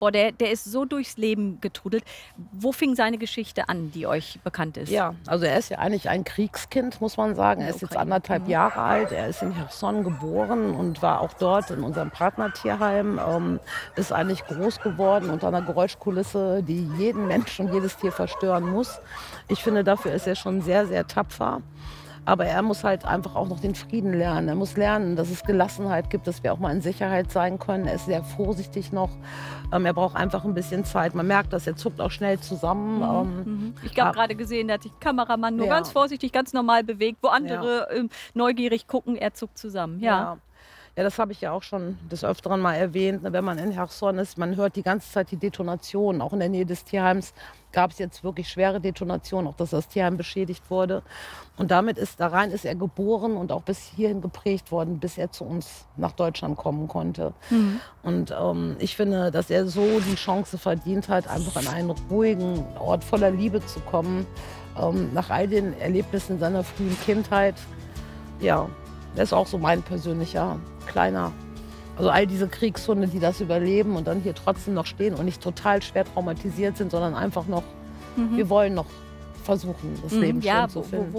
boah, der ist so durchs Leben getrudelt. Wo fing seine Geschichte an, die euch bekannt ist? Ja, also er ist ja eigentlich ein Kriegskind, muss man sagen. Er ist jetzt 1,5 Jahre alt. Er ist in Cherson geboren und war auch dort in unserem Partnertierheim. Ist eigentlich groß geworden unter einer Geräuschkulisse, die jeden Menschen und jedes Tier verstören muss. Ich finde, dafür ist er schon sehr, sehr tapfer. Aber er muss halt einfach auch noch den Frieden lernen. Er muss lernen, dass es Gelassenheit gibt, dass wir auch mal in Sicherheit sein können. Er ist sehr vorsichtig noch. Er braucht einfach ein bisschen Zeit. Man merkt, dass er zuckt auch schnell zusammen. Ich habe gerade gesehen, da hat sich der Kameramann nur ganz vorsichtig, ganz normal bewegt, wo andere neugierig gucken, er zuckt zusammen. Ja, das habe ich ja auch schon des Öfteren mal erwähnt. Wenn man in Cherson ist, man hört die ganze Zeit die Detonationen. Auch in der Nähe des Tierheims gab es jetzt wirklich schwere Detonationen, auch dass das Tierheim beschädigt wurde. Und damit ist er geboren und auch bis hierhin geprägt worden, bis er zu uns nach Deutschland kommen konnte. Und ich finde, dass er so die Chance verdient hat, einfach an einen ruhigen Ort voller Liebe zu kommen. Nach all den Erlebnissen seiner frühen Kindheit. Ja, das ist auch so mein persönlicher kleiner, also all diese Kriegshunde, die das überleben und dann hier trotzdem noch stehen und nicht total schwer traumatisiert sind, sondern einfach noch, wir wollen noch versuchen, das Leben schön zu finden.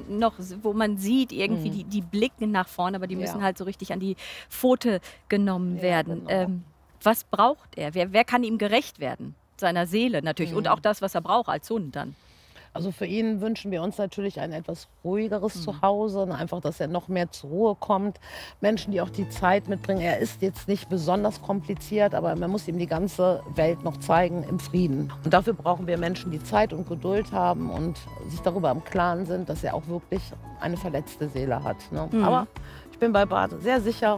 Wo man sieht, irgendwie die blicken nach vorne, aber die müssen halt so richtig an die Pfote genommen werden. Genau. Was braucht er? Wer kann ihm gerecht werden? Seiner Seele natürlich und auch das, was er braucht als Hund dann. Also für ihn wünschen wir uns natürlich ein etwas ruhigeres Zuhause, einfach, dass er noch mehr zur Ruhe kommt. Menschen, die auch die Zeit mitbringen. Er ist jetzt nicht besonders kompliziert, aber man muss ihm die ganze Welt noch zeigen im Frieden. Und dafür brauchen wir Menschen, die Zeit und Geduld haben und sich darüber im Klaren sind, dass er auch wirklich eine verletzte Seele hat. Ne? Aber ich bin bei Bart sehr sicher,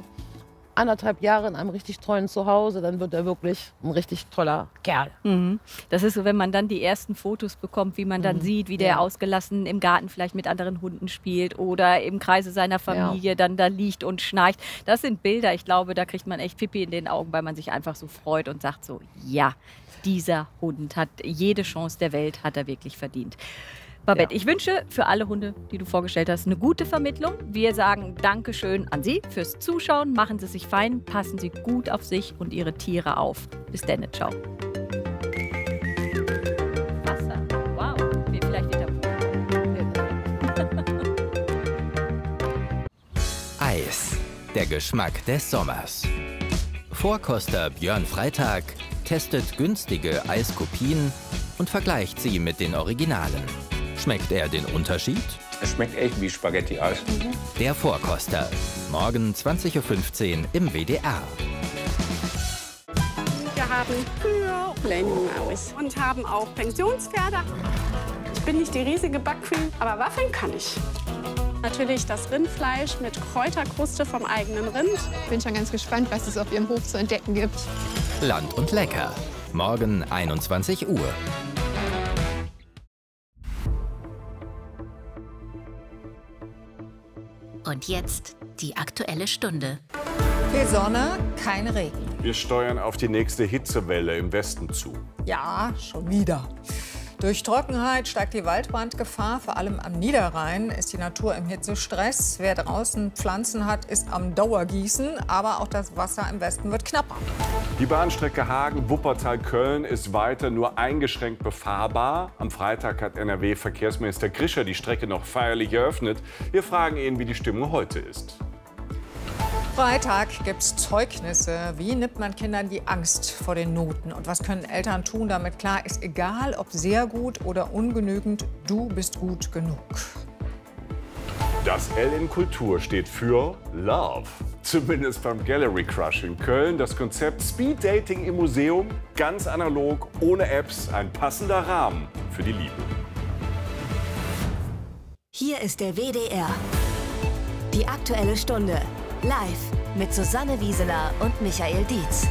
1,5 Jahre in einem richtig tollen Zuhause, dann wird er wirklich ein richtig toller Kerl. Das ist so, wenn man dann die ersten Fotos bekommt, wie man dann sieht, wie der ausgelassen im Garten vielleicht mit anderen Hunden spielt oder im Kreise seiner Familie dann da liegt und schnarcht. Das sind Bilder, ich glaube, da kriegt man echt Pipi in den Augen, weil man sich einfach so freut und sagt so, ja, dieser Hund hat jede Chance der Welt, hat er wirklich verdient. Babette, ich wünsche für alle Hunde, die du vorgestellt hast, eine gute Vermittlung. Wir sagen Dankeschön an Sie fürs Zuschauen. Machen Sie sich fein, passen Sie gut auf sich und Ihre Tiere auf. Bis dann, ciao. Wasser, wow, vielleicht wieder. Eis, der Geschmack des Sommers. Vorkoster Björn Freitag testet günstige Eiskopien und vergleicht sie mit den Originalen. Schmeckt er den Unterschied? Es schmeckt echt wie Spaghetti-Eis. Der Vorkoster. Morgen 20:15 Uhr im WDR. Wir haben Kühe, Lendenmaus und haben auch Pensionspferde. Ich bin nicht die riesige Backqueen, aber waffeln kann ich. Natürlich das Rindfleisch mit Kräuterkruste vom eigenen Rind. Ich bin schon ganz gespannt, was es auf Ihrem Hof zu entdecken gibt. Land und Lecker. Morgen 21 Uhr. Und jetzt die Aktuelle Stunde. Viel Sonne, kein Regen. Wir steuern auf die nächste Hitzewelle im Westen zu. Ja, schon wieder. Durch Trockenheit steigt die Waldbrandgefahr. Vor allem am Niederrhein ist die Natur im Hitzestress. Wer draußen Pflanzen hat, ist am Dauergießen. Aber auch das Wasser im Westen wird knapper. Die Bahnstrecke Hagen-Wuppertal-Köln ist weiter nur eingeschränkt befahrbar. Am Freitag hat NRW-Verkehrsminister Grischer die Strecke noch feierlich eröffnet. Wir fragen ihn, wie die Stimmung heute ist. Freitag gibt es Zeugnisse. Wie nimmt man Kindern die Angst vor den Noten? Und was können Eltern tun, damit klar ist, egal ob sehr gut oder ungenügend, du bist gut genug. Das L in Kultur steht für Love. Zumindest beim Gallery Crush in Köln. Das Konzept Speed Dating im Museum, ganz analog, ohne Apps, ein passender Rahmen für die Liebe. Hier ist der WDR. Die Aktuelle Stunde. Live mit Susanne Wieseler und Michael Dietz.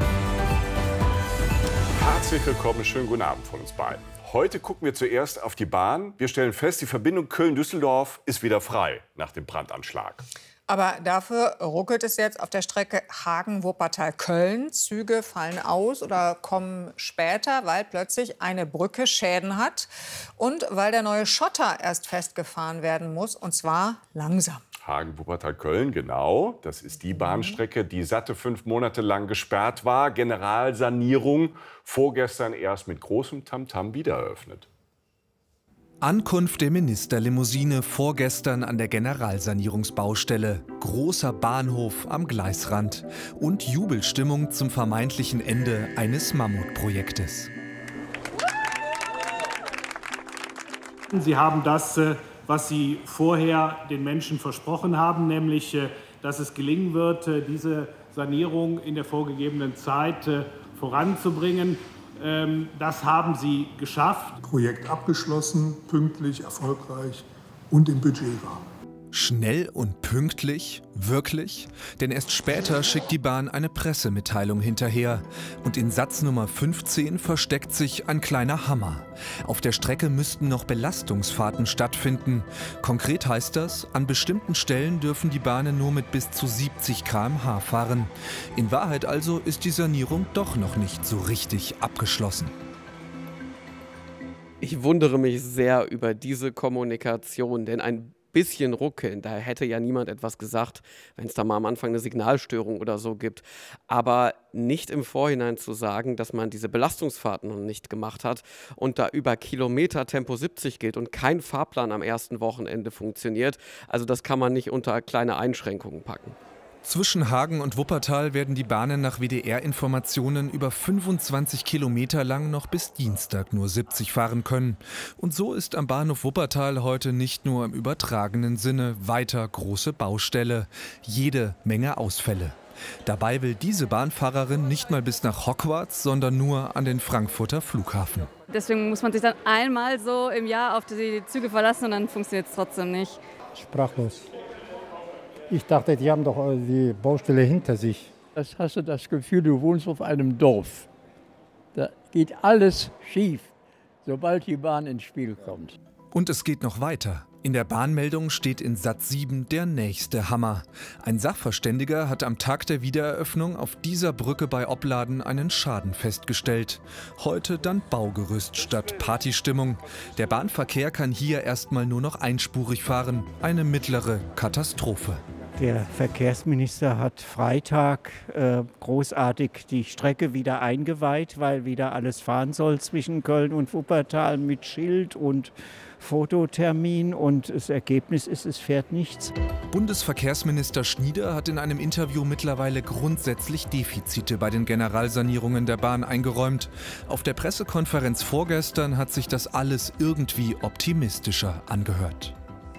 Herzlich willkommen, schönen guten Abend von uns beiden. Heute gucken wir zuerst auf die Bahn. Wir stellen fest, die Verbindung Köln-Düsseldorf ist wieder frei nach dem Brandanschlag. Aber dafür ruckelt es jetzt auf der Strecke Hagen-Wuppertal-Köln. Züge fallen aus oder kommen später, weil plötzlich eine Brücke Schäden hat und weil der neue Schotter erst festgefahren werden muss, und zwar langsam. Hagen, Wuppertal, Köln, genau. Das ist die Bahnstrecke, die satte 5 Monate lang gesperrt war. Generalsanierung vorgestern erst mit großem Tamtam wieder eröffnet. Ankunft der Ministerlimousine vorgestern an der Generalsanierungsbaustelle. Großer Bahnhof am Gleisrand und Jubelstimmung zum vermeintlichen Ende eines Mammutprojektes. Sie haben das, was Sie vorher den Menschen versprochen haben, nämlich, dass es gelingen wird, diese Sanierung in der vorgegebenen Zeit voranzubringen. Das haben Sie geschafft. Projekt abgeschlossen, pünktlich, erfolgreich und im Budgetrahmen. Schnell und pünktlich? Wirklich? Denn erst später schickt die Bahn eine Pressemitteilung hinterher. Und in Satz Nummer 15 versteckt sich ein kleiner Hammer. Auf der Strecke müssten noch Belastungsfahrten stattfinden. Konkret heißt das, an bestimmten Stellen dürfen die Bahnen nur mit bis zu 70 km/h fahren. In Wahrheit also ist die Sanierung doch noch nicht so richtig abgeschlossen. Ich wundere mich sehr über diese Kommunikation, denn ein bisschen ruckeln, da hätte ja niemand etwas gesagt, wenn es da mal am Anfang eine Signalstörung oder so gibt. Aber nicht im Vorhinein zu sagen, dass man diese Belastungsfahrten noch nicht gemacht hat und da über Kilometer Tempo 70 gilt und kein Fahrplan am ersten Wochenende funktioniert, also das kann man nicht unter kleine Einschränkungen packen. Zwischen Hagen und Wuppertal werden die Bahnen nach WDR-Informationen über 25 Kilometer lang noch bis Dienstag nur 70 fahren können. Und so ist am Bahnhof Wuppertal heute nicht nur im übertragenen Sinne weiter große Baustelle. Jede Menge Ausfälle. Dabei will diese Bahnfahrerin nicht mal bis nach Hogwarts, sondern nur an den Frankfurter Flughafen. Deswegen muss man sich dann einmal so im Jahr auf die Züge verlassen und dann funktioniert es trotzdem nicht. Sprachlos. Ich dachte, die haben doch die Baustelle hinter sich. Das hast du das Gefühl, du wohnst auf einem Dorf. Da geht alles schief, sobald die Bahn ins Spiel kommt. Und es geht noch weiter. In der Bahnmeldung steht in Satz 7 der nächste Hammer. Ein Sachverständiger hat am Tag der Wiedereröffnung auf dieser Brücke bei Opladen einen Schaden festgestellt. Heute dann Baugerüst statt Partystimmung. Der Bahnverkehr kann hier erstmal nur noch einspurig fahren. Eine mittlere Katastrophe. Der Verkehrsminister hat Freitag großartig die Strecke wieder eingeweiht, weil wieder alles fahren soll zwischen Köln und Wuppertal mit Schild und Fototermin. Und das Ergebnis ist, es fährt nichts. Bundesverkehrsminister Schnieder hat in einem Interview mittlerweile grundsätzlich Defizite bei den Generalsanierungen der Bahn eingeräumt. Auf der Pressekonferenz vorgestern hat sich das alles irgendwie optimistischer angehört.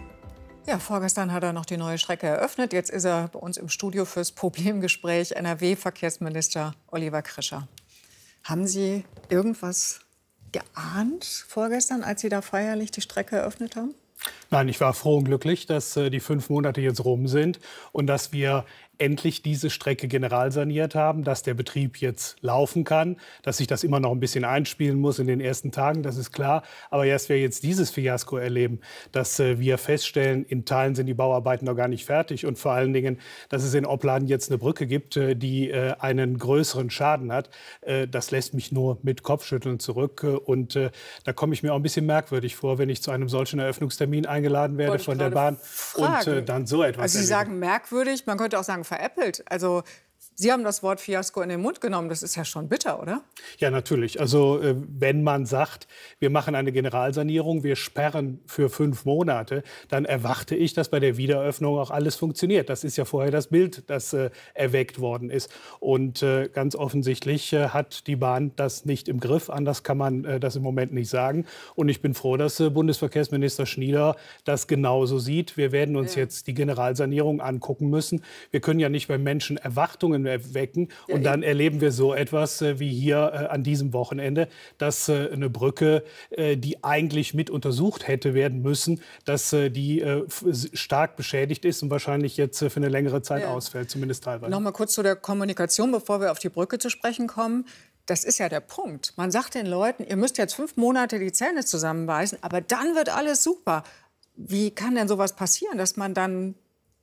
Ja, vorgestern hat er noch die neue Strecke eröffnet. Jetzt ist er bei uns im Studio fürs Problemgespräch, NRW-Verkehrsminister Oliver Krischer. Haben Sie irgendwas geahnt vorgestern, als Sie da feierlich die Strecke eröffnet haben? Nein, ich war froh und glücklich, dass die 5 Monate jetzt rum sind und dass wir endlich diese Strecke generalsaniert haben, dass der Betrieb jetzt laufen kann, dass sich das immer noch ein bisschen einspielen muss in den ersten Tagen, das ist klar. Aber erst wir jetzt dieses Fiasko erleben, dass wir feststellen, in Teilen sind die Bauarbeiten noch gar nicht fertig und vor allen Dingen, dass es in Opladen jetzt eine Brücke gibt, die einen größeren Schaden hat, das lässt mich nur mit Kopfschütteln zurück. Und da komme ich mir auch ein bisschen merkwürdig vor, wenn ich zu einem solchen Eröffnungstermin eingeladen werde von der Bahn und dann so etwas Also Sie sagen merkwürdig, man könnte auch sagen veräppelt. Also Sie haben das Wort Fiasko in den Mund genommen. Das ist ja schon bitter, oder? Ja, natürlich. Also wenn man sagt, wir machen eine Generalsanierung, wir sperren für 5 Monate, dann erwarte ich, dass bei der Wiedereröffnung auch alles funktioniert. Das ist ja vorher das Bild, das erweckt worden ist. Und ganz offensichtlich hat die Bahn das nicht im Griff. Anders kann man das im Moment nicht sagen. Und ich bin froh, dass Bundesverkehrsminister Schnieder das genauso sieht. Wir werden uns jetzt die Generalsanierung angucken müssen. Wir können ja nicht bei Menschen Erwartungen wecken. Und dann erleben wir so etwas wie hier an diesem Wochenende, dass eine Brücke, die eigentlich mit untersucht hätte werden müssen, dass die stark beschädigt ist und wahrscheinlich jetzt für eine längere Zeit ausfällt, zumindest teilweise. Noch mal kurz zu der Kommunikation, bevor wir auf die Brücke zu sprechen kommen. Das ist ja der Punkt. Man sagt den Leuten, ihr müsst jetzt 5 Monate die Zähne zusammenbeißen, aber dann wird alles super. Wie kann denn sowas passieren, dass man dann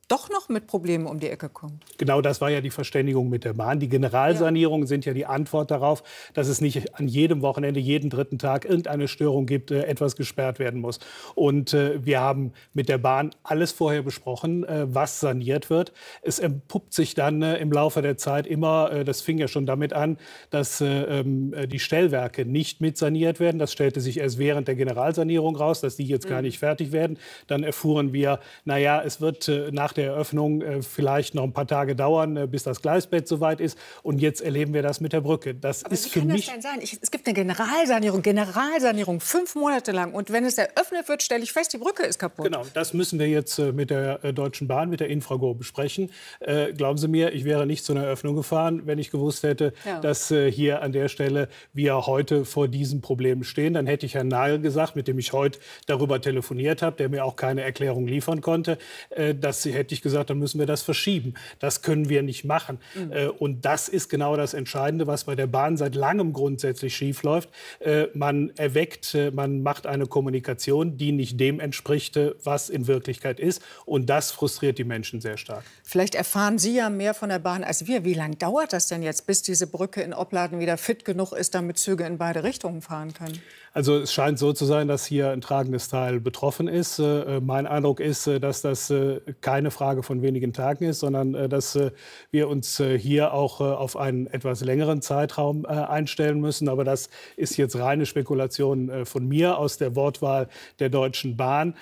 doch noch mit Problemen um die Ecke kommt. Genau das war ja die Verständigung mit der Bahn. Die Generalsanierungen sind ja die Antwort darauf, dass es nicht an jedem Wochenende, jeden dritten Tag irgendeine Störung gibt, etwas gesperrt werden muss. Und wir haben mit der Bahn alles vorher besprochen, was saniert wird. Es entpuppt sich dann im Laufe der Zeit immer, das fing ja schon damit an, dass die Stellwerke nicht mit saniert werden. Das stellte sich erst während der Generalsanierung raus, dass die jetzt gar nicht fertig werden. Dann erfuhren wir, naja, es wird nach der Eröffnung vielleicht noch ein paar Tage dauern, bis das Gleisbett soweit ist. Und jetzt erleben wir das mit der Brücke. Das Aber ist wie für kann mich. das denn sein? Es gibt eine Generalsanierung 5 Monate lang. Und wenn es eröffnet wird, stelle ich fest, die Brücke ist kaputt. Genau, das müssen wir jetzt mit der Deutschen Bahn, mit der Infrago besprechen. Glauben Sie mir, ich wäre nicht zu einer Eröffnung gefahren, wenn ich gewusst hätte, dass hier an der Stelle wir heute vor diesen Problemen stehen. Dann hätte ich Herrn Nagel gesagt, mit dem ich heute darüber telefoniert habe, der mir auch keine Erklärung liefern konnte, dass hätte ich gesagt, dann müssen wir das verschieben. Das können wir nicht machen. Und das ist genau das Entscheidende, was bei der Bahn seit langem grundsätzlich schief läuft. Man macht eine Kommunikation, die nicht dem entspricht, was in Wirklichkeit ist. Und das frustriert die Menschen sehr stark. Vielleicht erfahren Sie ja mehr von der Bahn als wir. Wie lange dauert das denn jetzt, bis diese Brücke in Opladen wieder fit genug ist, damit Züge in beide Richtungen fahren können? Also es scheint so zu sein, dass hier ein tragendes Teil betroffen ist. Mein Eindruck ist, dass das keine Frage von wenigen Tagen ist, sondern dass wir uns hier auch auf einen etwas längeren Zeitraum einstellen müssen. Aber das ist jetzt reine Spekulation von mir aus der Wortwahl der Deutschen Bahn.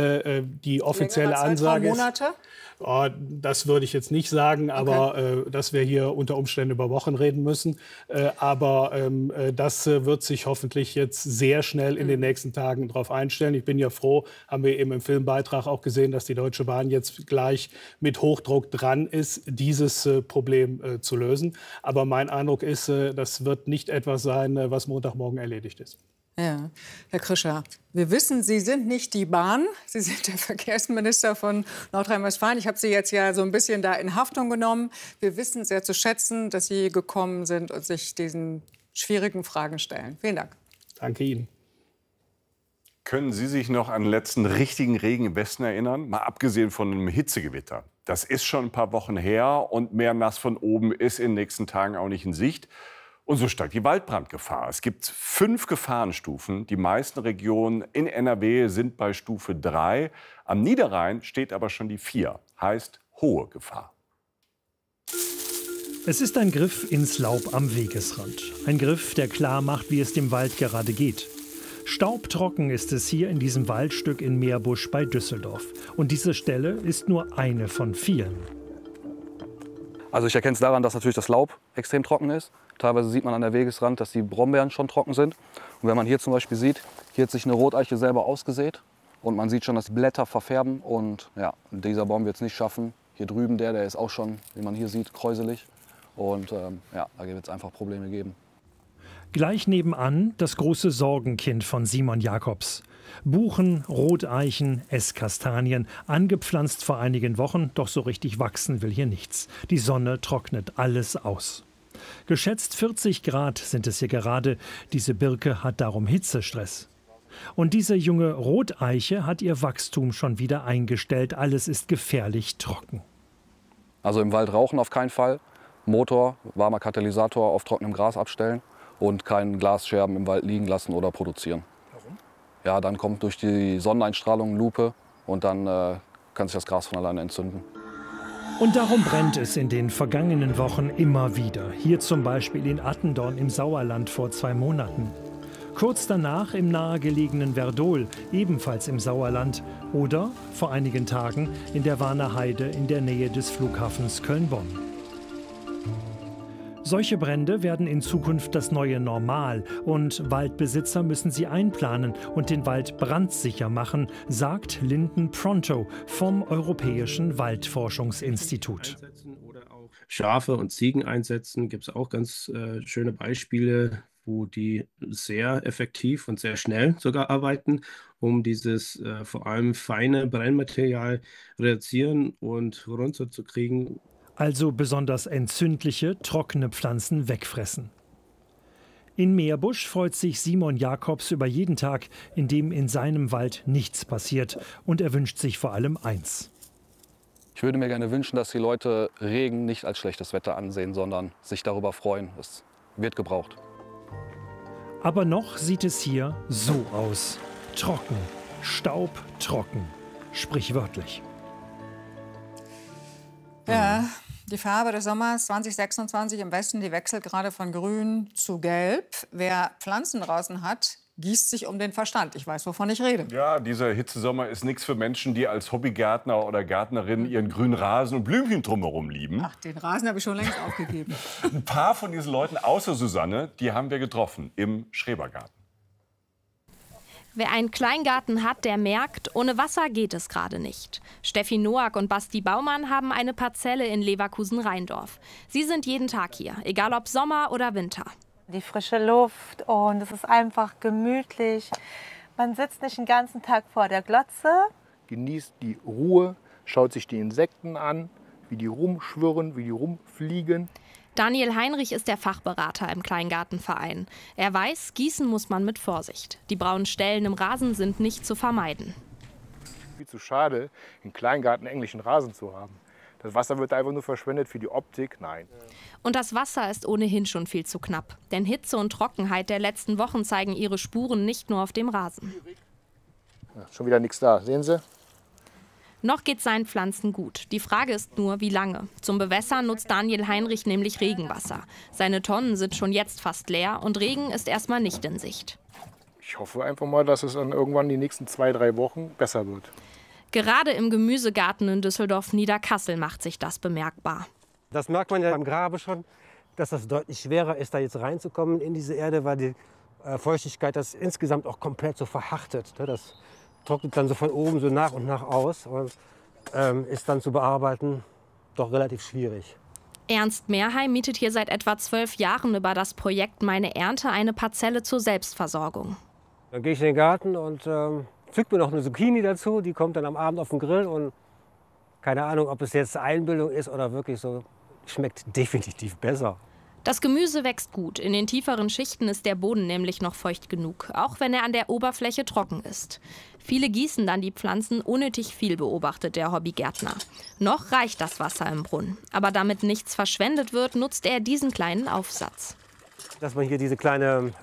Die offizielle Ansage ist, Monate? Oh, das würde ich jetzt nicht sagen, aber dass wir hier unter Umständen über Wochen reden müssen. Aber das wird sich hoffentlich jetzt sehr schnell in den nächsten Tagen darauf einstellen. Ich bin ja froh, haben wir eben im Filmbeitrag auch gesehen, dass die Deutsche Bahn jetzt gleich mit Hochdruck dran ist, dieses Problem zu lösen. Aber mein Eindruck ist, das wird nicht etwas sein, was Montagmorgen erledigt ist. Ja, Herr Krischer, wir wissen, Sie sind nicht die Bahn. Sie sind der Verkehrsminister von Nordrhein-Westfalen. Ich habe Sie jetzt ja so ein bisschen da in Haftung genommen. Wir wissen sehr zu schätzen, dass Sie gekommen sind und sich diesen schwierigen Fragen stellen. Vielen Dank. Danke Ihnen. Können Sie sich noch an den letzten richtigen Regen im Westen erinnern? Mal abgesehen von einem Hitzegewitter. Das ist schon ein paar Wochen her und mehr nass von oben ist in den nächsten Tagen auch nicht in Sicht. Und so steigt die Waldbrandgefahr. Es gibt 5 Gefahrenstufen. Die meisten Regionen in NRW sind bei Stufe 3. Am Niederrhein steht aber schon die 4. Heißt hohe Gefahr. Es ist ein Griff ins Laub am Wegesrand. Ein Griff, der klar macht, wie es dem Wald gerade geht. Staubtrocken ist es hier in diesem Waldstück in Meerbusch bei Düsseldorf. Und diese Stelle ist nur eine von vielen. Also ich erkenne es daran, dass natürlich das Laub extrem trocken ist. Teilweise sieht man an der Wegesrand, dass die Brombeeren schon trocken sind. Und wenn man hier zum Beispiel sieht, hier hat sich eine Roteiche selber ausgesät. Und man sieht schon, dass die Blätter verfärben. Und ja, dieser Baum wird es nicht schaffen. Hier drüben der ist auch schon, wie man hier sieht, kräuselig. Und ja, da wird es einfach Probleme geben. Gleich nebenan das große Sorgenkind von Simon Jacobs. Buchen, Roteichen, Esskastanien, angepflanzt vor einigen Wochen, doch so richtig wachsen will hier nichts. Die Sonne trocknet alles aus. Geschätzt 40 Grad sind es hier gerade. Diese Birke hat darum Hitzestress. Und diese junge Roteiche hat ihr Wachstum schon wieder eingestellt. Alles ist gefährlich trocken. Also im Wald rauchen auf keinen Fall. Motor, warmer Katalysator auf trockenem Gras abstellen und keine Glasscherben im Wald liegen lassen oder produzieren. Warum? Ja, dann kommt durch die Sonneneinstrahlung Lupe und dann kann sich das Gras von alleine entzünden. Und darum brennt es in den vergangenen Wochen immer wieder. Hier zum Beispiel in Attendorn im Sauerland vor 2 Monaten. Kurz danach im nahegelegenen Werdohl, ebenfalls im Sauerland. Oder vor einigen Tagen in der Warner Heide in der Nähe des Flughafens Köln-Bonn. Solche Brände werden in Zukunft das neue Normal und Waldbesitzer müssen sie einplanen und den Wald brandsicher machen, sagt Linden Pronto vom Europäischen Waldforschungsinstitut. Schafe und Ziegen einsetzen, gibt es auch ganz schöne Beispiele, wo die sehr effektiv und sehr schnell sogar arbeiten, um dieses vor allem feine Brennmaterial reduzieren und runterzukriegen. Also besonders entzündliche, trockene Pflanzen wegfressen. In Meerbusch freut sich Simon Jacobs über jeden Tag, in dem in seinem Wald nichts passiert. Und er wünscht sich vor allem eins. Ich Ich würde mir gerne wünschen, dass die Leute Regen nicht als schlechtes Wetter ansehen, sondern sich darüber freuen. Es wird gebraucht. Aber noch sieht es hier so aus. Trocken, staubtrocken, sprichwörtlich. Ja, die Farbe des Sommers 2026 im Westen, die wechselt gerade von grün zu gelb. Wer Pflanzen draußen hat, gießt sich um den Verstand. Ich weiß, wovon ich rede. Ja, dieser Hitzesommer ist nichts für Menschen, die als Hobbygärtner oder Gärtnerin ihren grünen Rasen und Blümchen drumherum lieben. Ach, den Rasen habe ich schon längst aufgegeben. Ein paar von diesen Leuten, außer Susanne, die haben wir getroffen im Schrebergarten. Wer einen Kleingarten hat, der merkt, ohne Wasser geht es gerade nicht. Steffi Noack und Basti Baumann haben eine Parzelle in Leverkusen-Rheindorf. Sie sind jeden Tag hier, egal ob Sommer oder Winter. Die frische Luft und es ist einfach gemütlich. Man sitzt nicht den ganzen Tag vor der Glotze. Genießt die Ruhe, schaut sich die Insekten an, wie die rumschwirren, wie die rumfliegen. Daniel Heinrich ist der Fachberater im Kleingartenverein. Er weiß, gießen muss man mit Vorsicht. Die braunen Stellen im Rasen sind nicht zu vermeiden. Viel zu schade, im Kleingarten englischen Rasen zu haben. Das Wasser wird einfach nur verschwendet für die Optik, nein. Und das Wasser ist ohnehin schon viel zu knapp. Denn Hitze und Trockenheit der letzten Wochen zeigen ihre Spuren nicht nur auf dem Rasen. Ja, schon wieder nichts da, sehen Sie? Noch geht seinen Pflanzen gut. Die Frage ist nur, wie lange. Zum Bewässern nutzt Daniel Heinrich nämlich Regenwasser. Seine Tonnen sind schon jetzt fast leer und Regen ist erstmal nicht in Sicht. Ich hoffe einfach mal, dass es dann irgendwann die nächsten 2-3 Wochen besser wird. Gerade im Gemüsegarten in Düsseldorf-Niederkassel macht sich das bemerkbar. Das merkt man ja beim Graben schon, dass das deutlich schwerer ist, da jetzt reinzukommen in diese Erde, weil die Feuchtigkeit das insgesamt auch komplett so verhärtet. Das trocknet dann so von oben so nach und nach aus und ist dann zu bearbeiten doch relativ schwierig. Ernst Mehrheim mietet hier seit etwa 12 Jahren über das Projekt Meine Ernte eine Parzelle zur Selbstversorgung. Dann gehe ich in den Garten und pflückt mir noch eine Zucchini dazu, die kommt dann am Abend auf den Grill und keine Ahnung, ob es jetzt Einbildung ist oder wirklich so, schmeckt definitiv besser. Das Gemüse wächst gut. In den tieferen Schichten ist der Boden nämlich noch feucht genug, auch wenn er an der Oberfläche trocken ist. Viele gießen dann die Pflanzen unnötig viel, beobachtet der Hobbygärtner. Noch reicht das Wasser im Brunnen. Aber damit nichts verschwendet wird, nutzt er diesen kleinen Aufsatz. Dass man hier diese kleine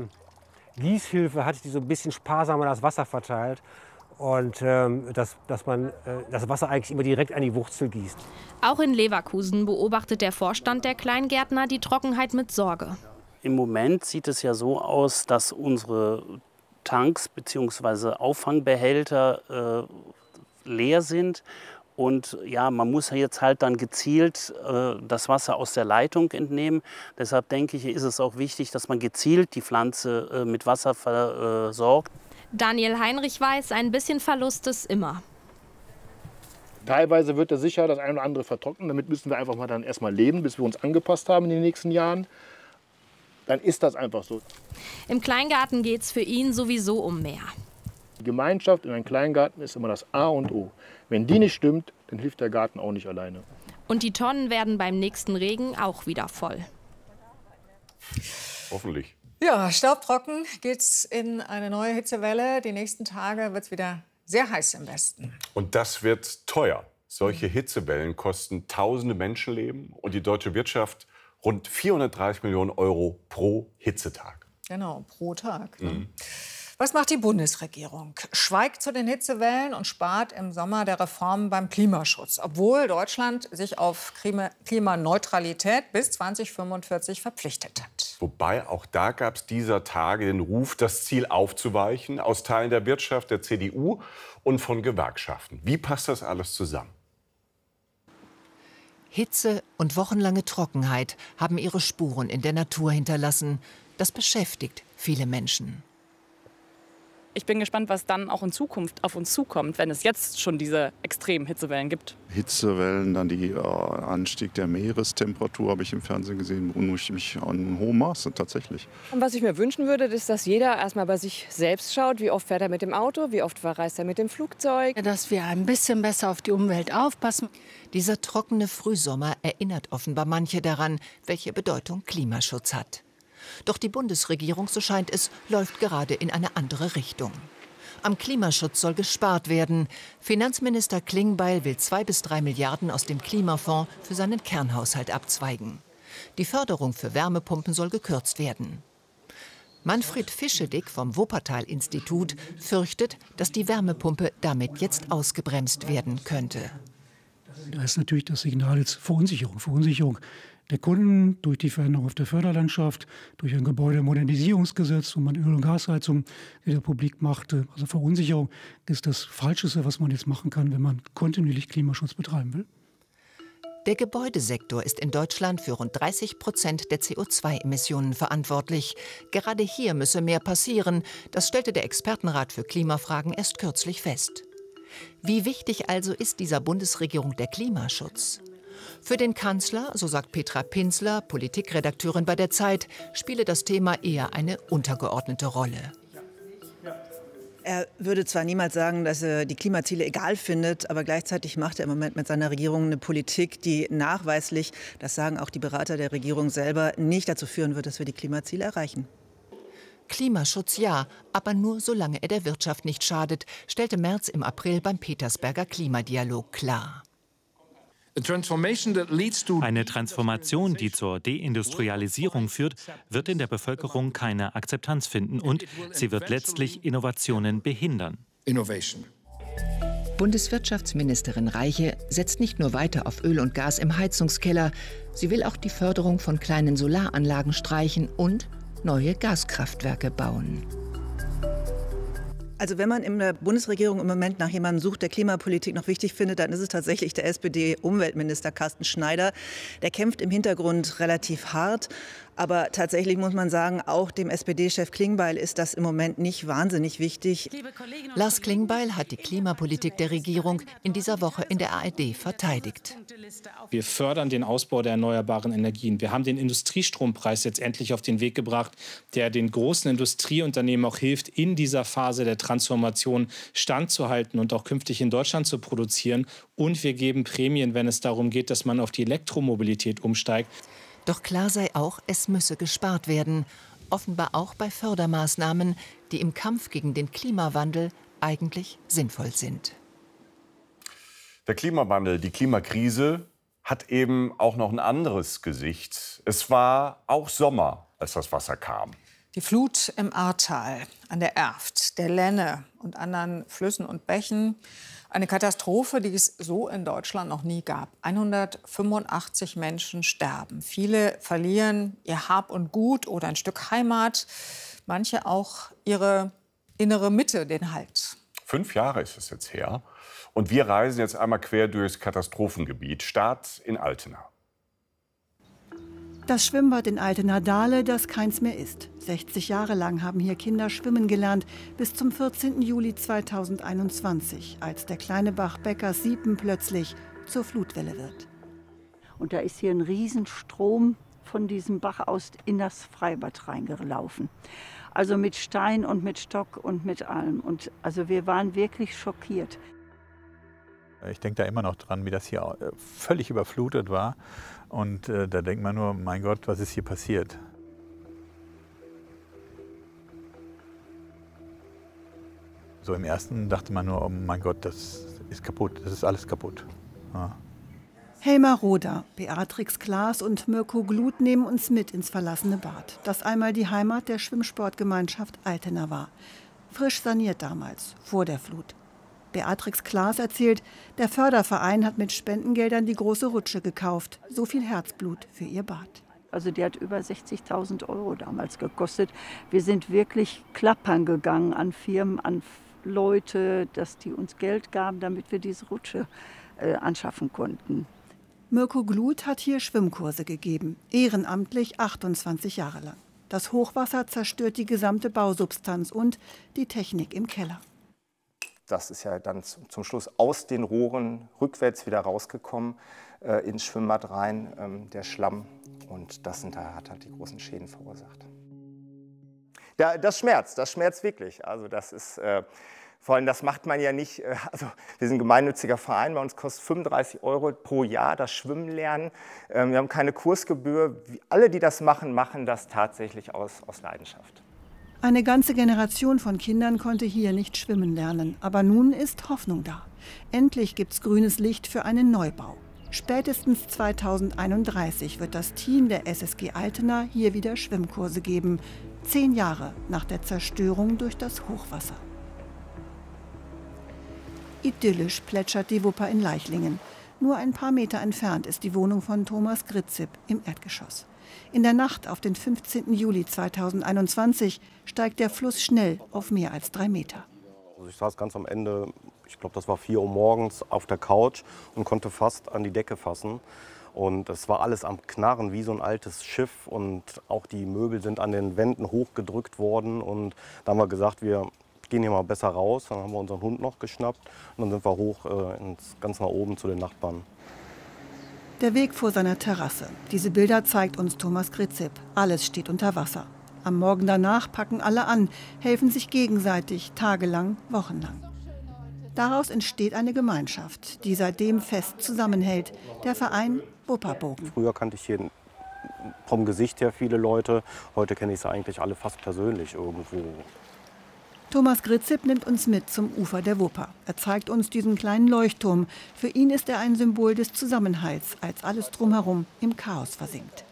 Gießhilfe hat, die so ein bisschen sparsamer das Wasser verteilt. Und dass man das Wasser eigentlich immer direkt an die Wurzel gießt. Auch in Leverkusen beobachtet der Vorstand der Kleingärtner die Trockenheit mit Sorge. Im Moment sieht es ja so aus, dass unsere Tanks bzw. Auffangbehälter leer sind. Und ja, man muss jetzt halt dann gezielt das Wasser aus der Leitung entnehmen. Deshalb denke ich, ist es auch wichtig, dass man gezielt die Pflanze mit Wasser versorgt. Daniel Heinrich weiß, ein bisschen Verlust ist immer. Teilweise wird er sicher das eine oder andere vertrocknen. Damit müssen wir einfach mal dann erstmal leben, bis wir uns angepasst haben in den nächsten Jahren. Dann ist das einfach so. Im Kleingarten geht es für ihn sowieso um mehr. Die Gemeinschaft in einem Kleingarten ist immer das A und O. Wenn die nicht stimmt, dann hilft der Garten auch nicht alleine. Und die Tonnen werden beim nächsten Regen auch wieder voll. Hoffentlich. Ja, staubtrocken geht's in eine neue Hitzewelle. Die nächsten Tage wird es wieder sehr heiß im Westen. Und das wird teuer. Solche Hitzewellen kosten tausende Menschenleben und die deutsche Wirtschaft rund 430 Millionen Euro pro Hitzetag. Genau, pro Tag. Ne? Was macht die Bundesregierung? Schweigt zu den Hitzewellen und spart im Sommer der Reformen beim Klimaschutz, obwohl Deutschland sich auf Klimaneutralität bis 2045 verpflichtet hat. Wobei auch da gab es dieser Tage den Ruf, das Ziel aufzuweichen, aus Teilen der Wirtschaft, der CDU und von Gewerkschaften. Wie passt das alles zusammen? Hitze und wochenlange Trockenheit haben ihre Spuren in der Natur hinterlassen. Das beschäftigt viele Menschen. Ich bin gespannt, was dann auch in Zukunft auf uns zukommt, wenn es jetzt schon diese extremen Hitzewellen gibt. Hitzewellen, dann der Anstieg der Meerestemperatur, habe ich im Fernsehen gesehen, beunruhigt mich in hohem Maße tatsächlich. Und was ich mir wünschen würde, ist, dass jeder erstmal bei sich selbst schaut, wie oft fährt er mit dem Auto, wie oft verreist er mit dem Flugzeug. Dass wir ein bisschen besser auf die Umwelt aufpassen. Dieser trockene Frühsommer erinnert offenbar manche daran, welche Bedeutung Klimaschutz hat. Doch die Bundesregierung, so scheint es, läuft gerade in eine andere Richtung. Am Klimaschutz soll gespart werden. Finanzminister Klingbeil will 2 bis 3 Milliarden aus dem Klimafonds für seinen Kernhaushalt abzweigen. Die Förderung für Wärmepumpen soll gekürzt werden. Manfred Fischedick vom Wuppertal-Institut fürchtet, dass die Wärmepumpe damit jetzt ausgebremst werden könnte. Da ist natürlich das Signal jetzt Verunsicherung. Verunsicherung der Kunden durch die Veränderung auf der Förderlandschaft, durch ein Gebäudemodernisierungsgesetz, wo man Öl- und Gasheizung wieder publik machte. Also Verunsicherung ist das Falscheste, was man jetzt machen kann, wenn man kontinuierlich Klimaschutz betreiben will. Der Gebäudesektor ist in Deutschland für rund 30% der CO2-Emissionen verantwortlich. Gerade hier müsse mehr passieren. Das stellte der Expertenrat für Klimafragen erst kürzlich fest. Wie wichtig also ist dieser Bundesregierung der Klimaschutz? Für den Kanzler, so sagt Petra Pinzler, Politikredakteurin bei der Zeit, spiele das Thema eher eine untergeordnete Rolle. Er würde zwar niemals sagen, dass er die Klimaziele egal findet, aber gleichzeitig macht er im Moment mit seiner Regierung eine Politik, die nachweislich, das sagen auch die Berater der Regierung selber, nicht dazu führen wird, dass wir die Klimaziele erreichen. Klimaschutz ja, aber nur solange er der Wirtschaft nicht schadet, stellte Merz im April beim Petersberger Klimadialog klar. Eine Transformation, die zur Deindustrialisierung führt, wird in der Bevölkerung keine Akzeptanz finden und sie wird letztlich Innovationen behindern. Bundeswirtschaftsministerin Reiche setzt nicht nur weiter auf Öl und Gas im Heizungskeller, sie will auch die Förderung von kleinen Solaranlagen streichen und neue Gaskraftwerke bauen. Also wenn man in der Bundesregierung im Moment nach jemandem sucht, der Klimapolitik noch wichtig findet, dann ist es tatsächlich der SPD-Umweltminister Carsten Schneider. Der kämpft im Hintergrund relativ hart. Aber tatsächlich muss man sagen, auch dem SPD-Chef Klingbeil ist das im Moment nicht wahnsinnig wichtig. Lars Klingbeil hat die Klimapolitik der Regierung in dieser Woche in der ARD verteidigt. Wir fördern den Ausbau der erneuerbaren Energien. Wir haben den Industriestrompreis jetzt endlich auf den Weg gebracht, der den großen Industrieunternehmen auch hilft, in dieser Phase der Transformation standzuhalten und auch künftig in Deutschland zu produzieren. Und wir geben Prämien, wenn es darum geht, dass man auf die Elektromobilität umsteigt. Doch klar sei auch, es müsse gespart werden. Offenbar auch bei Fördermaßnahmen, die im Kampf gegen den Klimawandel eigentlich sinnvoll sind. Der Klimawandel, die Klimakrise hat eben auch noch ein anderes Gesicht. Es war auch Sommer, als das Wasser kam. Die Flut im Ahrtal, an der Erft, der Lenne und anderen Flüssen und Bächen. Eine Katastrophe, die es so in Deutschland noch nie gab. 185 Menschen sterben. Viele verlieren ihr Hab und Gut oder ein Stück Heimat. Manche auch ihre innere Mitte, den Halt. 5 Jahre ist es jetzt her. Und wir reisen jetzt einmal quer durchs Katastrophengebiet. Start in Altena. Das Schwimmbad in Altena-Dahle, das keins mehr ist. 60 Jahre lang haben hier Kinder schwimmen gelernt, bis zum 14. Juli 2021, als der kleine Bach Beckers-Siepen plötzlich zur Flutwelle wird. Und da ist hier ein Riesenstrom von diesem Bach aus in das Freibad reingelaufen. Also mit Stein und mit Stock und mit allem. Und also wir waren wirklich schockiert. Ich denke da immer noch dran, wie das hier völlig überflutet war. Und da denkt man nur, mein Gott, was ist hier passiert? So im ersten dachte man nur, oh mein Gott, das ist kaputt, das ist alles kaputt. Ja. Helma Roda, Beatrix Klaas und Mirko Glut nehmen uns mit ins verlassene Bad, das einmal die Heimat der Schwimmsportgemeinschaft Altena war. Frisch saniert damals, vor der Flut. Beatrix Klaas erzählt, der Förderverein hat mit Spendengeldern die große Rutsche gekauft. So viel Herzblut für ihr Bad. Also die hat über 60.000 € damals gekostet. Wir sind wirklich klappern gegangen an Firmen, an Leute, dass die uns Geld gaben, damit wir diese Rutsche anschaffen konnten. Mirko Glut hat hier Schwimmkurse gegeben, ehrenamtlich 28 Jahre lang. Das Hochwasser zerstört die gesamte Bausubstanz und die Technik im Keller. Das ist ja dann zum Schluss aus den Rohren rückwärts wieder rausgekommen ins Schwimmbad rein, der Schlamm. Und das hat halt die großen Schäden verursacht. Ja, das schmerzt wirklich. Also das ist, vor allem das macht man ja nicht, also wir sind ein gemeinnütziger Verein, bei uns kostet 35 € pro Jahr das Schwimmen lernen. Wir haben keine Kursgebühr. Alle, die das machen, machen das tatsächlich aus Leidenschaft. Eine ganze Generation von Kindern konnte hier nicht schwimmen lernen. Aber nun ist Hoffnung da. Endlich gibt's grünes Licht für einen Neubau. Spätestens 2031 wird das Team der SSG Altena hier wieder Schwimmkurse geben. 10 Jahre nach der Zerstörung durch das Hochwasser. Idyllisch plätschert die Wupper in Leichlingen. Nur ein paar Meter entfernt ist die Wohnung von Thomas Gritzip im Erdgeschoss. In der Nacht auf den 15. Juli 2021 steigt der Fluss schnell auf mehr als 3 Meter. Also ich saß ganz am Ende, ich glaube, das war 4 Uhr morgens, auf der Couch und konnte fast an die Decke fassen. Und es war alles am Knarren wie so ein altes Schiff und auch die Möbel sind an den Wänden hochgedrückt worden. Und da haben wir gesagt, wir gehen hier mal besser raus. Dann haben wir unseren Hund noch geschnappt und dann sind wir hoch ganz nach oben zu den Nachbarn. Der Weg vor seiner Terrasse. Diese Bilder zeigt uns Thomas Gritzip. Alles steht unter Wasser. Am Morgen danach packen alle an, helfen sich gegenseitig, tagelang, wochenlang. Daraus entsteht eine Gemeinschaft, die seitdem fest zusammenhält. Der Verein Wupperbogen. Früher kannte ich hier vom Gesicht her viele Leute. Heute kenne ich sie eigentlich alle fast persönlich irgendwo. Thomas Gritzip nimmt uns mit zum Ufer der Wupper. Er zeigt uns diesen kleinen Leuchtturm. Für ihn ist er ein Symbol des Zusammenhalts, als alles drumherum im Chaos versinkt.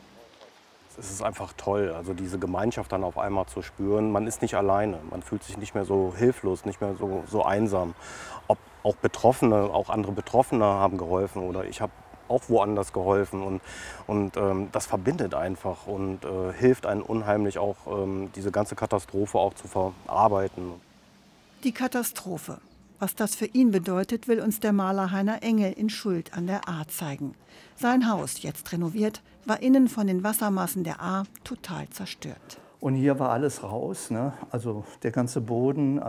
Es ist einfach toll, also diese Gemeinschaft dann auf einmal zu spüren. Man ist nicht alleine, man fühlt sich nicht mehr so hilflos, nicht mehr so einsam. Auch Betroffene, auch andere Betroffene haben geholfen oder ich habe auch woanders geholfen. Und das verbindet einfach und hilft einem unheimlich auch, diese ganze Katastrophe auch zu verarbeiten. Die Katastrophe. Was das für ihn bedeutet, will uns der Maler Heiner Engel in Schuld an der Ahr zeigen. Sein Haus, jetzt renoviert, war innen von den Wassermassen der Ahr total zerstört. Und hier war alles raus, ne? Also der ganze Boden,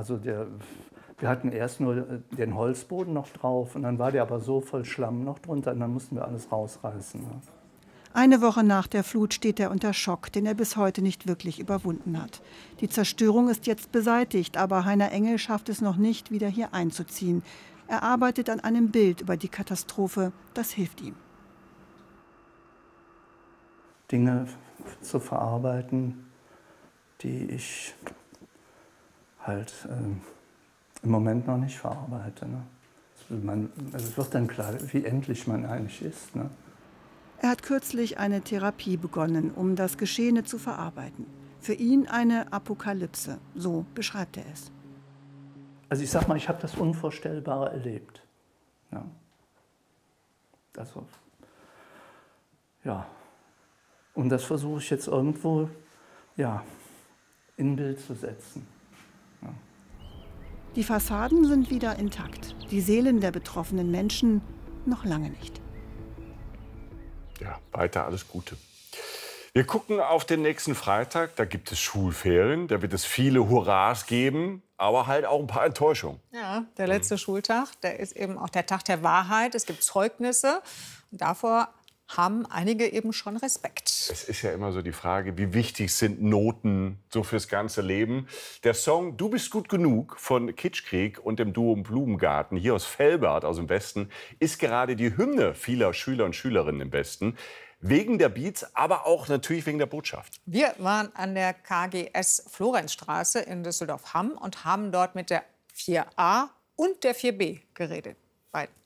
wir hatten erst nur den Holzboden noch drauf und dann war der aber so voll Schlamm noch drunter und dann mussten wir alles rausreißen. Ne? Eine Woche nach der Flut steht er unter Schock, den er bis heute nicht wirklich überwunden hat. Die Zerstörung ist jetzt beseitigt, aber Heiner Engel schafft es noch nicht, wieder hier einzuziehen. Er arbeitet an einem Bild über die Katastrophe, das hilft ihm. Dinge zu verarbeiten, die ich halt im Moment noch nicht verarbeite. Ne? Es wird dann klar, wie endlich man eigentlich ist. Ne? Er hat kürzlich eine Therapie begonnen, um das Geschehene zu verarbeiten. Für ihn eine Apokalypse, so beschreibt er es. Also ich sag mal, ich habe das Unvorstellbare erlebt. Ja. Also, ja. Und das versuche ich jetzt irgendwo, ja, in ein Bild zu setzen. Ja. Die Fassaden sind wieder intakt. Die Seelen der betroffenen Menschen noch lange nicht. Ja, weiter alles Gute. Wir gucken auf den nächsten Freitag. Da gibt es Schulferien. Da wird es viele Hurras geben, aber halt auch ein paar Enttäuschungen. Ja, der letzte Schultag, der ist eben auch der Tag der Wahrheit. Es gibt Zeugnisse. Und davor haben einige eben schon Respekt. Es ist ja immer so die Frage, wie wichtig sind Noten so fürs ganze Leben. Der Song Du bist gut genug von Kitschkrieg und dem Duo Blumengarten hier aus Velbert aus dem Westen ist gerade die Hymne vieler Schüler und Schülerinnen im Westen. Wegen der Beats, aber auch natürlich wegen der Botschaft. Wir waren an der KGS Florenzstraße in Düsseldorf-Hamm und haben dort mit der 4a und der 4b geredet. Beiden.